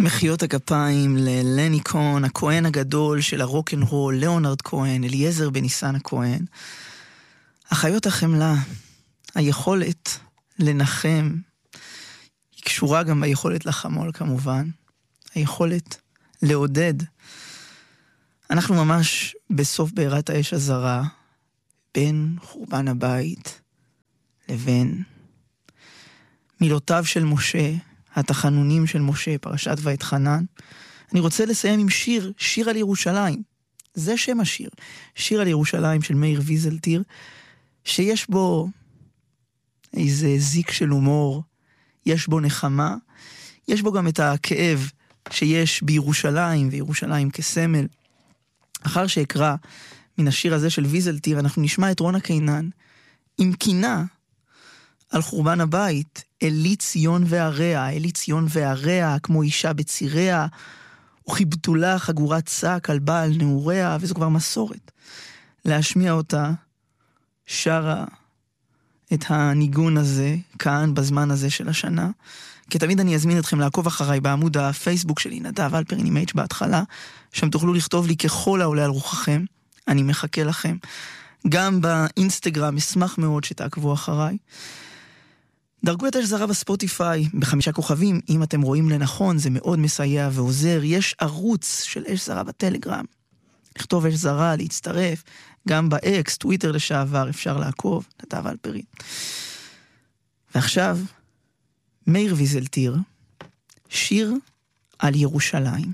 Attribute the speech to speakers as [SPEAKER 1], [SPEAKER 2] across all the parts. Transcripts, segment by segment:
[SPEAKER 1] מחיאות הכפיים ללני כהן, הכהן הגדול של הרוק'נ'רול, ליאונרד כהן, אליעזר בניסן הכהן. החיות החמלה, היכולת לנחם, היא קשורה גם ביכולת לחמול כמובן, היכולת לעודד. אנחנו ממש בסוף בעירת האש הזרה, בין חורבן הבית לבין מילותיו של משה, התחנונים של משה, פרשת ואתחנן. אני רוצה לסיים עם שיר על ירושלים. זה שם השיר. שיר על ירושלים של מאיר ויזלטיר, שיש בו איזה זיק של הומור, יש בו נחמה, יש בו גם את הכאב שיש בירושלים, וירושלים כסמל. אחר שאקרא מן השיר הזה של ויזלטיר, אנחנו נשמע את רונה קינן, עם קינה על חורבן הבית, אלי ציון ועריה, אלי ציון ועריה, כמו אישה בציריה, וכיבדו לה חגורת שק על בעל נעוריה, וזו כבר מסורת. להשמיע אותה, שרה את הניגון הזה, כאן בזמן הזה של השנה. כתמיד אני אזמין אתכם לעקוב אחריי בעמוד הפייסבוק שלי, נדב אלפרין עם H בהתחלה, שם תוכלו לכתוב לי ככל העולה על רוחכם, אני מחכה לכם. גם באינסטגרם, אשמח מאוד שתעקבו אחריי. דרגו את אש זרה בספוטיפיי, ב5 כוכבים, אם אתם רואים לנכון, זה מאוד מסייע ועוזר. יש ערוץ של אש זרה בטלגרם. לכתוב אש זרה, להצטרף, גם באקס, טוויטר לשעבר, אפשר לעקוב, נדב אלפרין. ועכשיו, מאיר ויזלטיר, שיר על ירושלים.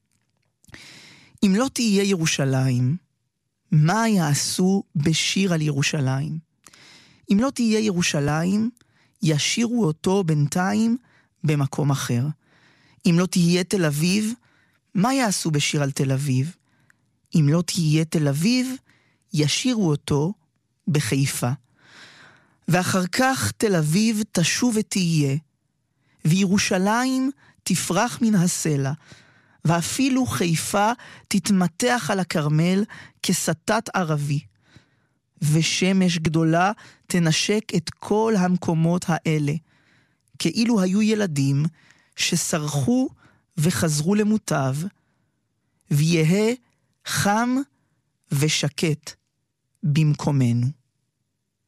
[SPEAKER 1] אם לא תהיה ירושלים, מה יעשו בשיר על ירושלים? אם לא תהיה ירושלים, ישירו אותו בינתיים במקום אחר. אם לא תהיה תל אביב, מה יעשו בשיר על תל אביב? אם לא תהיה תל אביב, ישירו אותו בחיפה. ואחר כך תל אביב תשוב ותהיה, וירושלים תפרח מן הסלע, ואפילו חיפה תתמתח על הכרמל כסתת ערבי. ושמש גדולה תנשק את כל המקומות האלה, כאילו היו ילדים שסרחו וחזרו למוטב, ויהה חם ושקט במקומנו.